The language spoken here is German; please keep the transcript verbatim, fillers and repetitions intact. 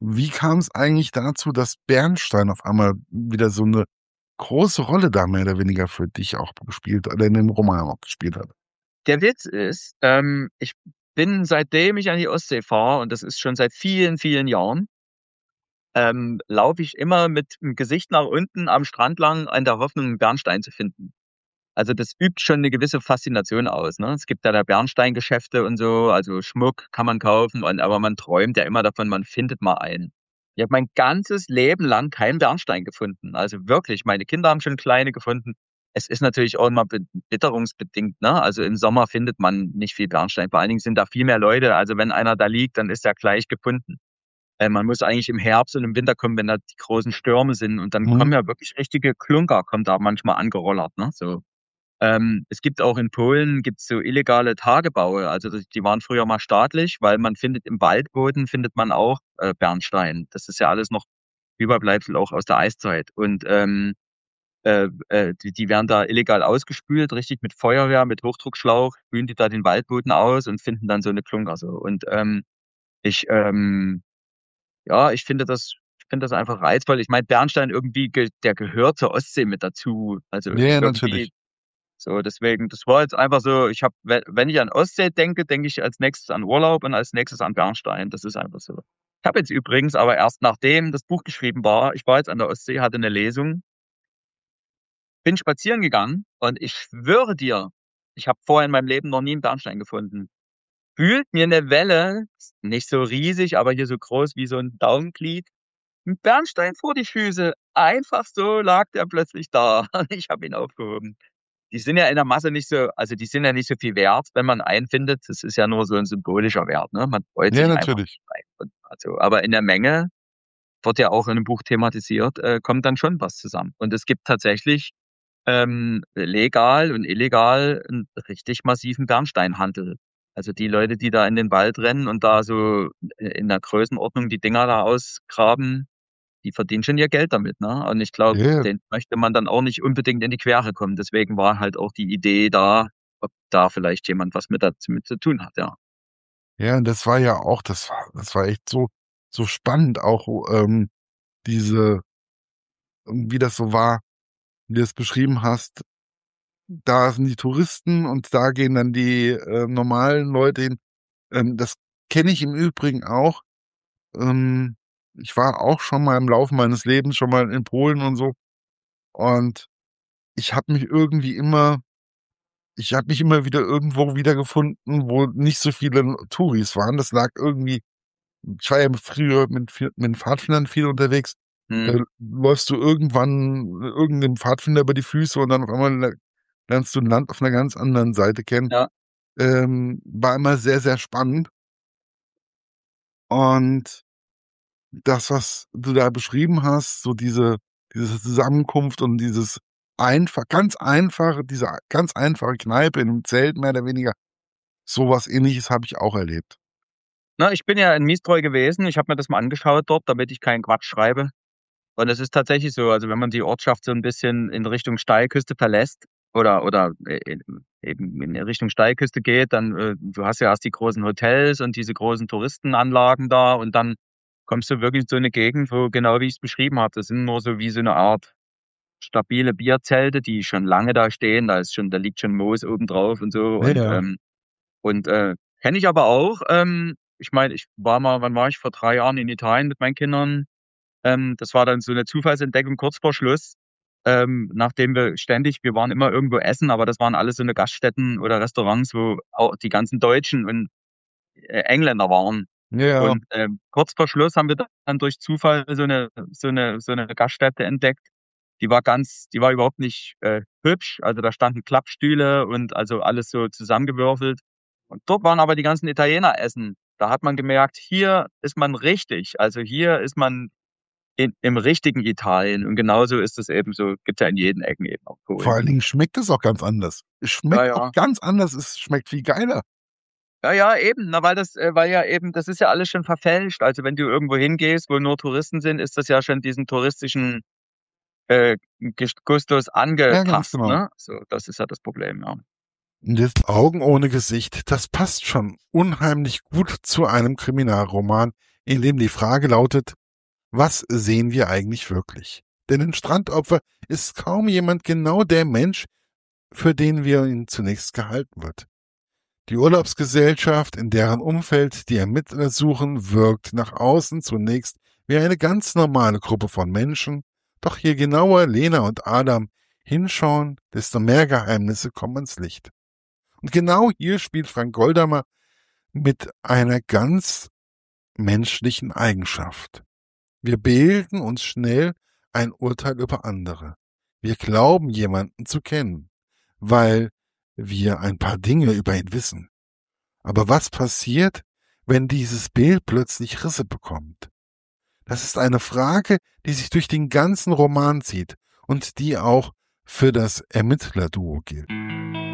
Wie kam es eigentlich dazu, dass Bernstein auf einmal wieder so 'ne große Rolle da mehr oder weniger für dich auch gespielt oder in dem Roman auch gespielt hat? Der Witz ist, ähm, ich bin, seitdem ich an die Ostsee fahre, und das ist schon seit vielen, vielen Jahren, ähm, laufe ich immer mit dem Gesicht nach unten am Strand lang in der Hoffnung, 'n Bernstein zu finden. Also, das übt schon 'ne gewisse Faszination aus, ne? Es gibt ja da Bernsteingeschäfte und so, also Schmuck kann man kaufen und aber man träumt ja immer davon, man findet mal einen. Ich habe mein ganzes Leben lang keinen Bernstein gefunden. Also wirklich, meine Kinder haben schon kleine gefunden. Es ist natürlich auch immer be witterungsbedingt, ne? Also, im Sommer findet man nicht viel Bernstein. Vor allen Dingen sind da viel mehr Leute. Also, wenn einer da liegt, dann ist er gleich gefunden. Äh, man muss eigentlich im Herbst und im Winter kommen, wenn da die großen Stürme sind und dann Mhm. kommen ja wirklich richtige Klunker kommen da manchmal angerollert, ne, so. Ähm, es gibt auch in Polen gibt's so illegale Tagebaue. Also, das die waren früher mal staatlich, weil man findet im Waldboden findet man auch, äh, Bernstein. Das ist ja alles noch Überbleibsel auch aus der Eiszeit. Und, ähm, äh, äh, die die werden da illegal ausgespült, richtig mit Feuerwehr, mit Hochdruckschlauch, spülen die da den Waldboden aus und finden dann so 'ne Klunker so. Und, ähm, ich, ähm ja, ich finde das ich finde das einfach reizvoll. Ich meine, Bernstein irgendwie ge der gehört zur Ostsee mit dazu. Also, Ja, ja, irgendwie natürlich. so deswegen, das war jetzt einfach so, ich habe we wenn ich an Ostsee denke, denke ich als Nächstes an Urlaub und als Nächstes an Bernstein. Das ist einfach so. Ich habe jetzt übrigens aber erst nachdem das Buch geschrieben war, ich war jetzt an der Ostsee, hatte 'ne Lesung bin spazieren gegangen und ich schwöre dir, ich habe vorher in meinem Leben noch nie 'n Bernstein gefunden. Fühlt mir 'ne Welle, nicht so riesig, aber hier so groß wie so 'n Daumenglied, 'n Bernstein vor die Füße. Einfach so lag der plötzlich da. Ich habe ihn aufgehoben. Die sind ja in der Masse nicht so also, die sind ja nicht so viel wert, wenn man einen findet. Das ist ja nur so 'n symbolischer Wert, ne? Man freut Ja, sich einfach natürlich. also, aber in der Menge, wird ja auch in 'nem Buch thematisiert, äh, kommt dann schon was zusammen. Und es gibt tatsächlich, ähm, legal und illegal 'n richtig massiven Bernsteinhandel. Also, die Leute, die da in den Wald rennen und da so i in der Größenordnung die Dinger da ausgraben, die verdienen schon ihr Geld damit, ne? Und ich glaube, Ja, ja. denen möchte man dann auch nicht unbedingt in die Quere kommen. Deswegen war halt auch die Idee da, ob da vielleicht jemand was mit dazu mit zu tun hat, ja. Ja, und das war ja auch das war das war echt so so spannend auch, ähm, diese wie das so war, wie du es beschrieben hast. Da sind die Touristen und da gehen dann die, äh, normalen Leute hin. Ähm, das kenne ich im Übrigen auch. Ähm, ich war auch schon mal im Laufe meines Lebens schon mal in Polen und so. Und ich habe mich irgendwie immer ich habe mich immer wieder irgendwo wiedergefunden, wo nicht so viele Touris waren. Das lag irgendwie ich war ja früher mit viel mit Pfadfindern viel unterwegs. Mhm. Da läufst du irgendwann irgend 'nem Pfadfinder über die Füße und dann auf einmal le lernst du 'n Land auf 'ner ganz anderen Seite kennen. Ja. Ähm, war immer sehr, sehr spannend. Und das, was du da beschrieben hast, so diese diese Zusammenkunft und dieses einfach ganz einfache diese ganz einfache Kneipe in 'nem Zelt mehr oder weniger, so was Ähnliches habe ich auch erlebt. Na, ich bin ja in Miesztreu gewesen. Ich habe mir das mal angeschaut dort, damit ich keinen Quatsch schreibe. Und es ist tatsächlich so, also, wenn man die Ortschaft so 'n bisschen in Richtung Steilküste verlässt oder oder, äh, in eben in Richtung Steilküste geht, dann, äh du hast ja erst die großen Hotels und diese großen Touristenanlagen da und dann kommst du wirklich in so 'ne Gegend, wo genau wie ich's beschrieben habe, das sind nur so wie so 'ne Art stabile Bierzelte, die schon lange da stehen. Da ist schon da liegt schon Moos oben drauf und so Ja, und, ja. ähm und, äh, kenne ich aber auch. Ähm, ich meine, ich war mal wann war ich? Vor drei Jahren in Italien mit meinen Kindern. Ähm, das war dann so 'ne Zufallsentdeckung kurz vor Schluss, ähm, nachdem wir ständig wir waren immer irgendwo essen, aber das waren alles so 'ne Gaststätten oder Restaurants, wo auch die ganzen Deutschen und, äh, Engländer waren. Ja. Und, ähm, kurz vor Schluss haben wir dann durch Zufall so 'ne so 'ne so 'ne Gaststätte entdeckt. Die war ganz die war überhaupt nicht, äh, hübsch. Also, da standen Klappstühle und also, alles so zusammengewürfelt. Und dort waren aber die ganzen Italiener essen. Da hat man gemerkt, hier ist man richtig. Also, hier ist man in im richtigen Italien und genauso ist es eben so gibt's ja in jeden Ecken eben auch Vor Polen. allen Dingen schmeckt es auch ganz anders. Es Ja, schmeckt auch ja. ganz anders. Es schmeckt viel geiler. Ja, ja, eben. Na, weil das äh, weil ja eben das ist ja alles schon verfälscht. Also, wenn du irgendwo hingehst, wo nur Touristen sind, ist das ja schon diesen touristischen, äh, Ges Gustus Ja, ganz angepasst, genau. ne? So, das ist ja das Problem, ja. Und jetzt „Augen ohne Gesicht“, das passt schon unheimlich gut zu einem Kriminalroman. in dem die Frage lautet: Was sehen wir eigentlich wirklich? Denn in Strandopfer ist kaum jemand genau der Mensch, für den wir ihn zunächst gehalten wird. Die Urlaubsgesellschaft, in deren Umfeld die Ermittler suchen, wirkt nach außen zunächst wie eine ganz normale Gruppe von Menschen, doch je genauer Lena und Adam hinschauen, desto mehr Geheimnisse kommen ans Licht. Und genau hier spielt Frank Goldamer mit einer ganz menschlichen Eigenschaft. Wir bilden uns schnell ein Urteil über andere. Wir glauben, jemanden zu kennen, weil wir ein paar Dinge über ihn wissen. Aber was passiert, wenn dieses Bild plötzlich Risse bekommt? Das ist eine Frage, die sich durch den ganzen Roman zieht und die auch für das Ermittlerduo gilt.